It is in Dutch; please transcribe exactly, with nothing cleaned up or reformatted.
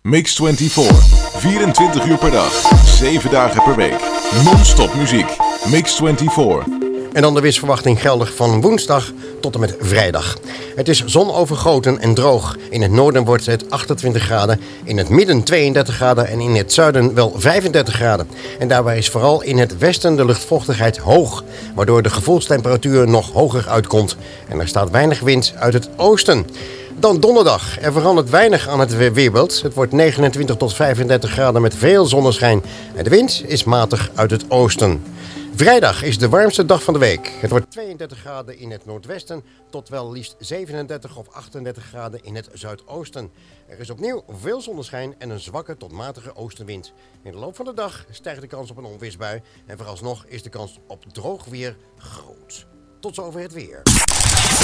Mix vierentwintig. vierentwintig uur per dag. zeven dagen per week. Non-stop muziek. Mix vierentwintig. En dan de weersverwachting geldig van woensdag tot en met vrijdag. Het is zonovergoten en droog. In het noorden wordt het achtentwintig graden, in het midden tweeëndertig graden en in het zuiden wel vijfendertig graden. En daarbij is vooral in het westen de luchtvochtigheid hoog, waardoor de gevoelstemperatuur nog hoger uitkomt. En er staat weinig wind uit het oosten. Dan donderdag. Er verandert weinig aan het weerbeeld. Het wordt negenentwintig tot vijfendertig graden met veel zonneschijn. En de wind is matig uit het oosten. Vrijdag is de warmste dag van de week. Het wordt tweeëndertig graden in het noordwesten tot wel liefst zevenendertig of achtendertig graden in het zuidoosten. Er is opnieuw veel zonneschijn en een zwakke tot matige oostenwind. In de loop van de dag stijgt de kans op een onweersbui en vooralsnog is de kans op droog weer groot. Tot zover het weer.